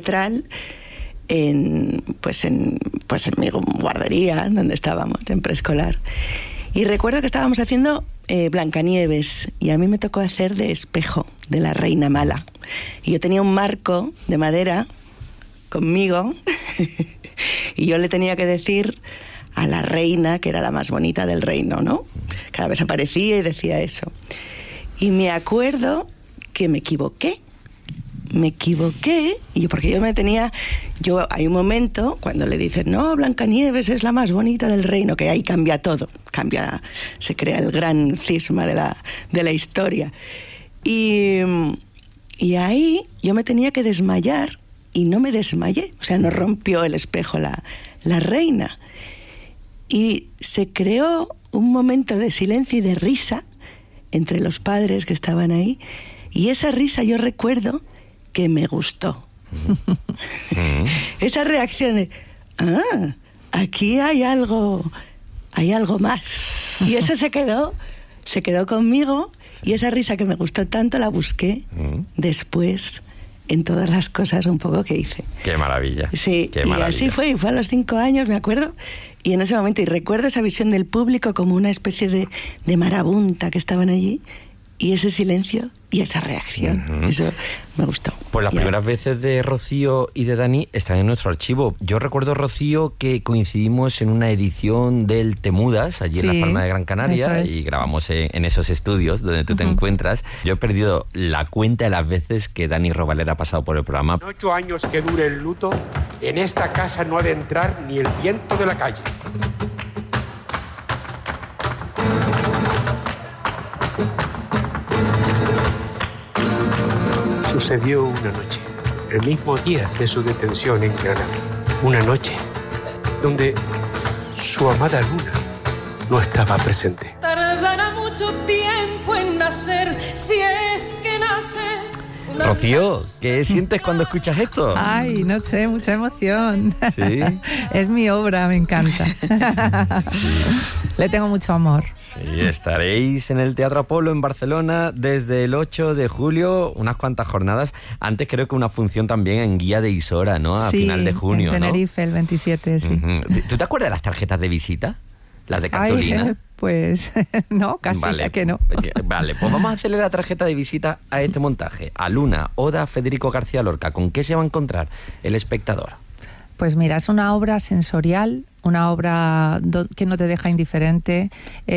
teatral en mi guardería, donde estábamos, en preescolar. Y recuerdo que estábamos haciendo Blancanieves, y a mí me tocó hacer de espejo de la reina mala. Y yo tenía un marco de madera conmigo y yo le tenía que decir a la reina que era la más bonita del reino, ¿no? Cada vez aparecía y decía eso. Y me acuerdo que me equivoqué, y porque hay un momento cuando le dicen, no, Blancanieves es la más bonita del reino, que ahí cambia todo, se crea el gran cisma de la historia. Y ahí yo me tenía que desmayar, y no me desmayé, o sea, no rompió el espejo la reina. Y se creó un momento de silencio y de risa entre los padres que estaban ahí, y esa risa yo recuerdo que me gustó. Esa reacción de, aquí hay algo más. Y eso se quedó conmigo, y esa risa que me gustó tanto la busqué después en todas las cosas un poco que hice. ¡Qué maravilla! Sí, qué maravilla. Y así fue a los 5 años, me acuerdo, y en ese momento, y recuerdo esa visión del público como una especie de marabunta que estaban allí, y ese silencio y esa reacción. Eso me gustó. Pues las primeras veces de Rocío y de Dani están en nuestro archivo. Yo recuerdo, Rocío, que coincidimos en una edición del Te Mudas, allí en Las Palmas de Gran Canaria, y grabamos en esos estudios donde tú te encuentras. Yo he perdido la cuenta de las veces que Dani Rovalera ha pasado por el programa. 8 años que dure el luto, en esta casa no ha de entrar ni el viento de la calle. Sucedió una noche, el mismo día de su detención en Granada. Una noche donde su amada Luna no estaba presente. Tardará mucho tiempo en nacer, si es que nace. Rocío, ¿qué sientes cuando escuchas esto? Ay, no sé, mucha emoción. ¿Sí? Es mi obra, me encanta. Le tengo mucho amor. Sí, estaréis en el Teatro Apolo en Barcelona desde el 8 de julio, unas cuantas jornadas. Antes creo que una función también en Guía de Isora, ¿no? A final de junio, en Tenerife, ¿no? El 27, sí. ¿Tú te acuerdas de las tarjetas de visita? ¿Las de cartulina? Ay, pues no, casi ya que no. Vale, pues vamos a hacerle la tarjeta de visita a este montaje. A Luna, Oda Federico García Lorca. ¿Con qué se va a encontrar el espectador? Pues mira, es una obra sensorial, una obra que no te deja indiferente.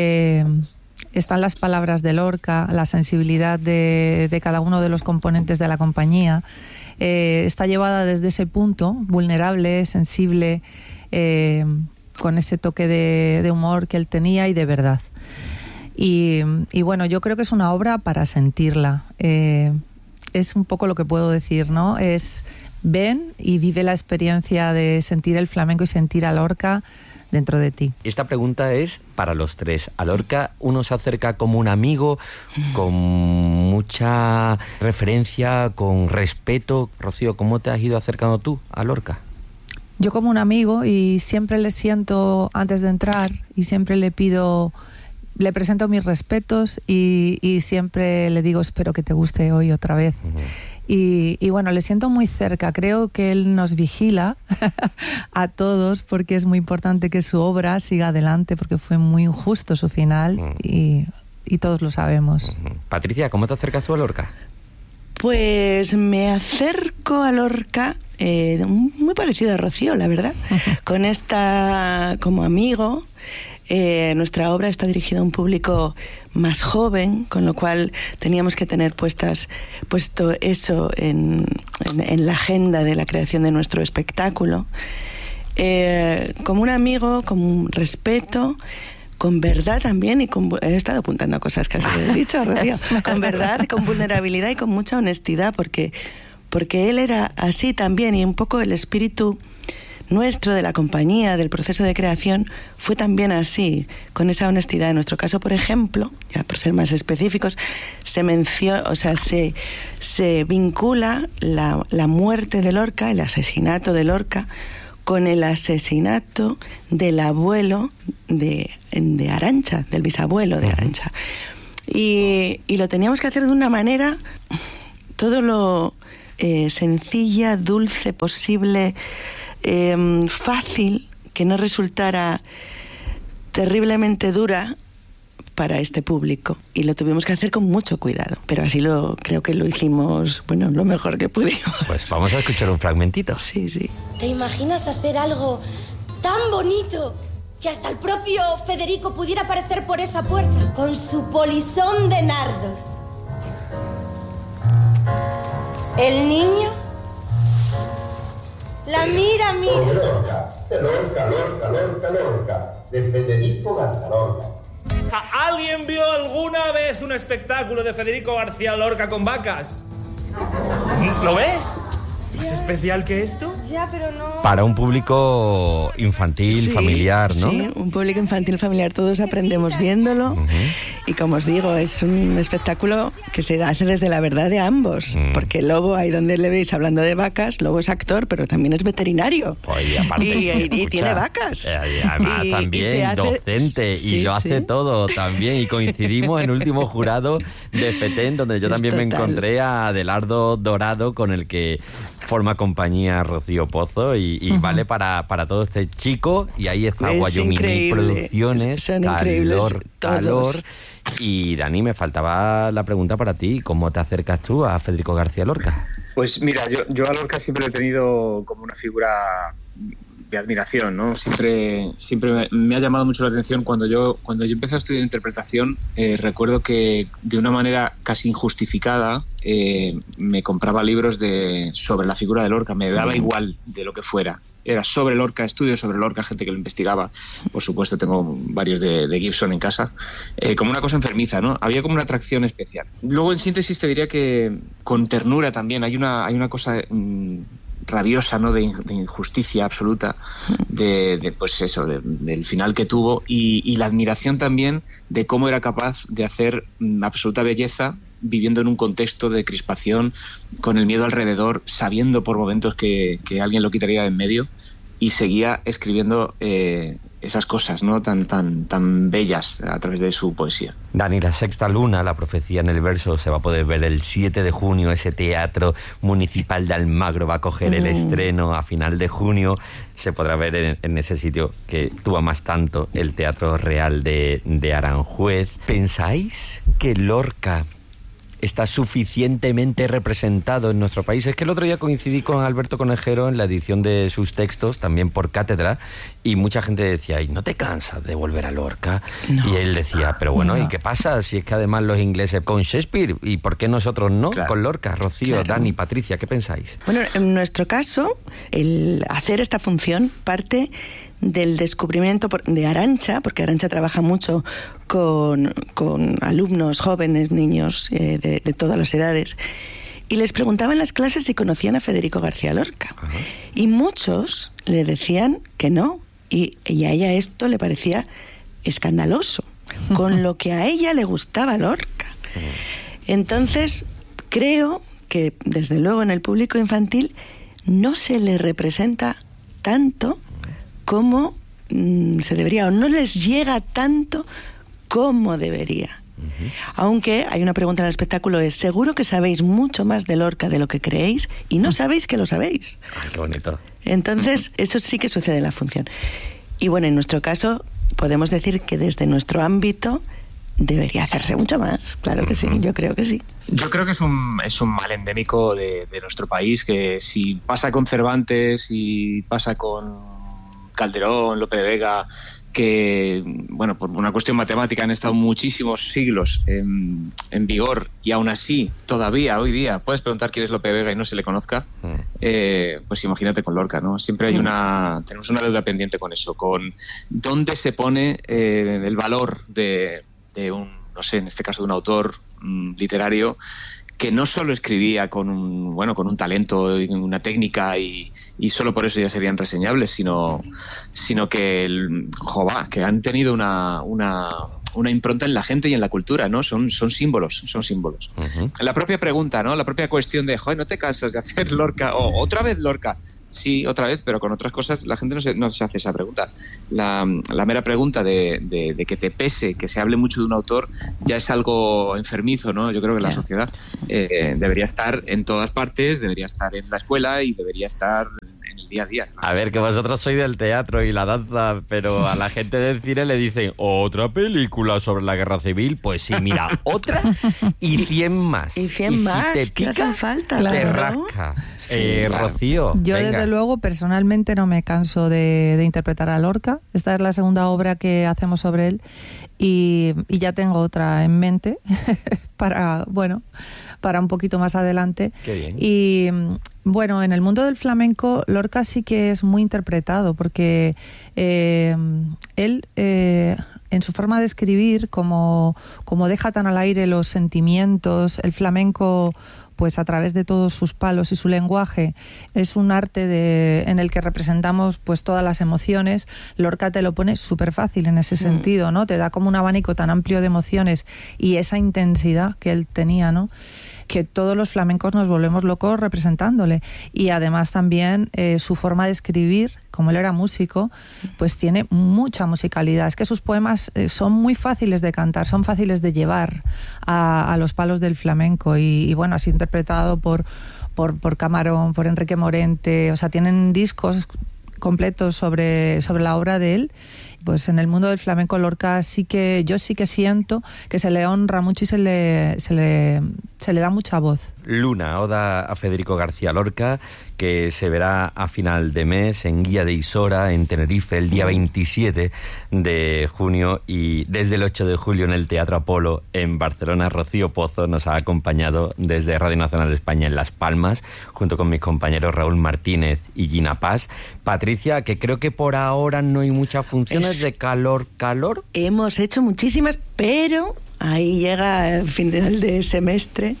Están las palabras de Lorca, la sensibilidad de cada uno de los componentes de la compañía. Está llevada desde ese punto, vulnerable, sensible, con ese toque de humor que él tenía y de verdad. Y bueno, yo creo que es una obra para sentirla. Es un poco lo que puedo decir, ¿no? Ven y vive la experiencia de sentir el flamenco y sentir a Lorca dentro de ti. Esta pregunta es para los tres. A Lorca uno se acerca como un amigo, con mucha referencia, con respeto. Rocío, ¿cómo te has ido acercando tú a Lorca? Yo como un amigo, y siempre le siento antes de entrar, y siempre le presento mis respetos, y siempre le digo, espero que te guste hoy otra vez. Y bueno, le siento muy cerca. Creo que él nos vigila a todos, porque es muy importante que su obra siga adelante, porque fue muy injusto su final, y todos lo sabemos. Patricia, ¿cómo te acercas tú a Lorca? Pues me acerco a Lorca muy parecido a Rocío, la verdad. Con como amigo. Nuestra obra está dirigida a un público más joven, con lo cual teníamos que tener puesto eso en la agenda de la creación de nuestro espectáculo. Como un amigo, con un respeto, con verdad también, y he estado apuntando cosas que has dicho, Rocío, con verdad, con vulnerabilidad y con mucha honestidad, porque él era así también, y un poco el espíritu nuestro, de la compañía, del proceso de creación, fue también así, con esa honestidad. En nuestro caso, por ejemplo, ya por ser más específicos, se vincula la muerte de Lorca, el asesinato de Lorca, con el asesinato del abuelo de Arantxa, del bisabuelo de Arantxa. Y lo teníamos que hacer de una manera, todo sencilla, dulce posible, fácil, que no resultara terriblemente dura para este público, y lo tuvimos que hacer con mucho cuidado, pero así creo que lo hicimos, bueno, lo mejor que pudimos. Pues vamos a escuchar un fragmentito. Sí. ¿Te imaginas hacer algo tan bonito que hasta el propio Federico pudiera aparecer por esa puerta con su polisón de nardos? El niño la mira. Lorca, de Federico García Lorca. ¿Alguien vio alguna vez un espectáculo de Federico García Lorca con vacas? ¿Lo ves? ¿Más especial que esto? Ya, pero no... Para un público infantil, familiar, ¿no? Sí, un público infantil, familiar. Todos aprendemos viéndolo. Y como os digo, es un espectáculo que se hace desde la verdad de ambos. Porque Lobo, ahí donde le veis hablando de vacas, Lobo es actor, pero también es veterinario. Oye, aparte, y tiene vacas. Además, también docente, y lo hace todo también. Y coincidimos en último jurado de FETEN, donde yo también me encontré a Adelardo Dorado, con el que forma compañía Rocío Pozo, y vale para todo este chico. Y ahí está Guayomini Producciones. Son increíbles Calor. Y Dani, me faltaba la pregunta para ti. ¿Cómo te acercas tú a Federico García Lorca? Pues mira, yo a Lorca siempre lo he tenido como una figura de admiración, ¿no? Siempre me ha llamado mucho la atención. Cuando yo empecé a estudiar interpretación, recuerdo que de una manera casi injustificada me compraba libros sobre la figura de Lorca. Me daba igual de lo que fuera. Era sobre Lorca, estudios sobre Lorca, gente que lo investigaba. Por supuesto, tengo varios de Gibson en casa. Como una cosa enfermiza, ¿no? Había como una atracción especial. Luego, en síntesis, te diría que con ternura también. Hay una cosa rabiosa, ¿no? De injusticia absoluta, pues eso, del final que tuvo, y la admiración también de cómo era capaz de hacer absoluta belleza viviendo en un contexto de crispación, con el miedo alrededor, sabiendo por momentos que alguien lo quitaría de en medio, y seguía escribiendo esas cosas, ¿no? tan bellas a través de su poesía. Dani, La Sexta Luna, la profecía en el verso, se va a poder ver el 7 de junio. Ese Teatro Municipal de Almagro va a coger el estreno a final de junio. Se podrá ver en ese sitio que tú amas tanto, el Teatro Real de Aranjuez. ¿Pensáis que Lorca está suficientemente representado en nuestro país? Es que el otro día coincidí con Alberto Conejero en la edición de sus textos, también por cátedra, y mucha gente decía, ¿y no te cansas de volver a Lorca? No. Y él decía, pero bueno, ¿y qué pasa? Si es que además los ingleses con Shakespeare, ¿y por qué nosotros no? Claro. Con Lorca. Rocío, Dani, Patricia, ¿qué pensáis? Bueno, en nuestro caso, el hacer esta función parte del descubrimiento de Arantxa, porque Arantxa trabaja mucho con alumnos jóvenes, niños de todas las edades, y les preguntaba en las clases si conocían a Federico García Lorca. Uh-huh. Y muchos le decían que no, y a ella esto le parecía escandaloso, con lo que a ella le gustaba Lorca. Uh-huh. Entonces, creo que desde luego en el público infantil no se le representa tanto como se debería, o no les llega tanto como debería. Uh-huh. Aunque hay una pregunta en el espectáculo, es seguro que sabéis mucho más de Lorca de lo que creéis y no sabéis que lo sabéis. Ay, qué bonito. Entonces, eso sí que sucede en la función. Y bueno, en nuestro caso, podemos decir que desde nuestro ámbito debería hacerse mucho más. Claro que sí, yo creo que sí. Yo creo que es un mal endémico de nuestro país, que si pasa con Cervantes y pasa con Calderón, Lope de Vega, que, bueno, por una cuestión matemática han estado muchísimos siglos en vigor, y aún así, todavía, hoy día, puedes preguntar quién es Lope de Vega y no se le conozca, pues imagínate con Lorca, ¿no? Siempre hay tenemos una deuda pendiente con eso, con dónde se pone el valor de un, no sé, en este caso de un autor literario que no solo escribía con un talento y una técnica y solo por eso ya serían reseñables, sino que que han tenido una impronta en la gente y en la cultura, ¿no? Son símbolos. Uh-huh. La propia pregunta, ¿no? La propia cuestión de, joder, ¿no te cansas de hacer Lorca? O otra vez Lorca. Sí, otra vez, pero con otras cosas la gente no se hace esa pregunta. La mera pregunta de que te pese, que se hable mucho de un autor, ya es algo enfermizo, ¿no? Yo creo que la sociedad debería estar en todas partes, debería estar en la escuela y debería estar en el día a día. A ver, que vosotros sois del teatro y la danza, pero a la gente del cine le dicen, ¿otra película sobre la guerra civil? Pues sí, mira, otra y 100 más. Y 100 más, si te pica, falta, te rasca. Claro. Rocío, yo venga. Desde luego personalmente no me canso de interpretar a Lorca. Esta es la segunda obra que hacemos sobre él y ya tengo otra en mente para un poquito más adelante. Qué bien. Y bueno, en el mundo del flamenco Lorca sí que es muy interpretado porque él en su forma de escribir, como deja tan al aire los sentimientos, el flamenco, pues a través de todos sus palos y su lenguaje, es un arte en el que representamos pues todas las emociones. Lorca te lo pone súper fácil en ese sentido, ¿no? Te da como un abanico tan amplio de emociones y esa intensidad que él tenía, ¿no? Que todos los flamencos nos volvemos locos representándole. Y además también su forma de escribir, como él era músico, pues tiene mucha musicalidad. Es que sus poemas son muy fáciles de cantar, son fáciles de llevar a los palos del flamenco. Y bueno, así interpretado por Camarón, por Enrique Morente. O sea, tienen discos completos sobre la obra de él. Pues en el mundo del flamenco Lorca yo sí que siento que se le honra mucho y se le da mucha voz. Luna, oda a Federico García Lorca, que se verá a final de mes en Guía de Isora, en Tenerife, el día 27 de junio, y desde el 8 de julio en el Teatro Apolo en Barcelona. Rocío Pozo nos ha acompañado desde Radio Nacional de España en Las Palmas, junto con mis compañeros Raúl Martínez y Gina Paz. Patricia, que creo que por ahora no hay muchas funciones de calor. Hemos hecho muchísimas, pero ahí llega el final de semestre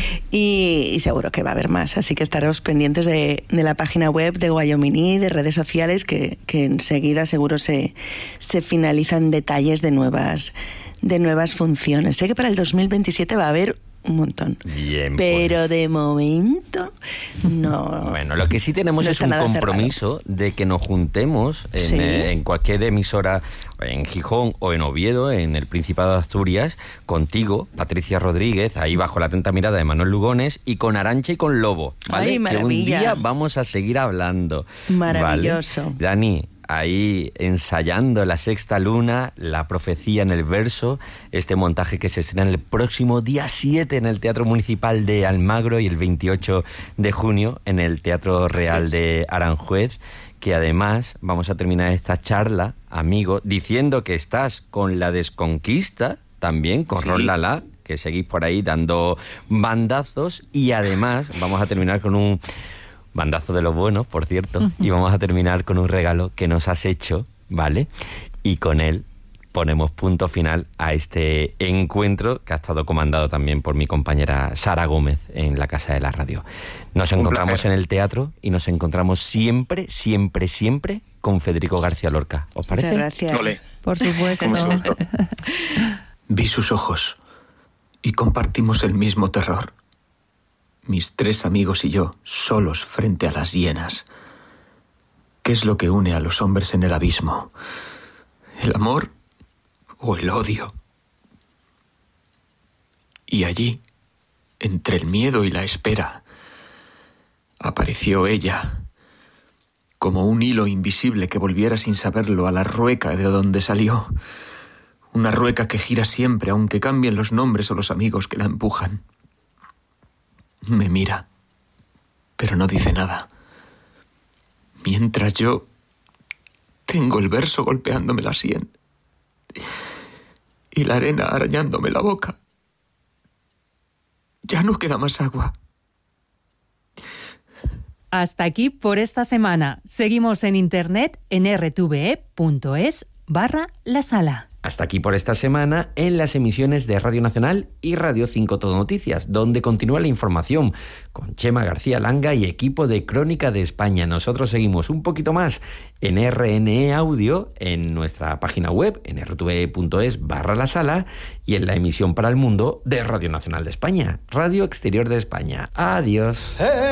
y seguro que va a haber más, así que estaros pendientes de la página web de Guayominí, de redes sociales, que enseguida seguro se finalizan detalles de nuevas funciones. Sé que para el 2027 va a haber un montón. Bien, pero pues, de momento no. Bueno, lo que sí tenemos es un compromiso de que nos juntemos en cualquier emisora, en Gijón o en Oviedo, en el Principado de Asturias, contigo, Patricia Rodríguez, ahí bajo la atenta mirada de Manuel Lugones, y con Arantxa y con Lobo, ¿vale? Ay, que un día vamos a seguir hablando. Maravilloso. ¿Vale? Dani, ahí ensayando La Sexta Luna, La Profecía en el Verso, este montaje que se estrena el próximo día 7 en el Teatro Municipal de Almagro y el 28 de junio en el Teatro Real de Aranjuez, que además vamos a terminar esta charla, amigo, diciendo que estás con La Desconquista, también con Ron Lala, que seguís por ahí dando bandazos, y además vamos a terminar con un bandazo de los buenos, por cierto, y vamos a terminar con un regalo que nos has hecho, ¿vale? Y con él ponemos punto final a este encuentro que ha estado comandado también por mi compañera Sara Gómez en la Casa de la Radio. Nos encontramos en el teatro y nos encontramos siempre, siempre, siempre con Federico García Lorca. ¿Os parece? Muchas gracias. Olé. Por supuesto. Vi sus ojos y compartimos el mismo terror. Mis 3 amigos y yo, solos frente a las hienas. ¿Qué es lo que une a los hombres en el abismo? ¿El amor o el odio? Y allí, entre el miedo y la espera, apareció ella, como un hilo invisible que volviera sin saberlo a la rueca de donde salió. Una rueca que gira siempre, aunque cambien los nombres o los amigos que la empujan. Me mira, pero no dice nada. Mientras yo tengo el verso golpeándome la sien y la arena arañándome la boca. Ya no queda más agua. Hasta aquí por esta semana. Seguimos en internet en rtve.es/la sala. Hasta aquí por esta semana en las emisiones de Radio Nacional y Radio 5 Todo Noticias, donde continúa la información con Chema García Langa y equipo de Crónica de España. Nosotros seguimos un poquito más en RNE Audio, en nuestra página web, en rtve.es/La Sala, y en la emisión para el mundo de Radio Nacional de España, Radio Exterior de España. Adiós.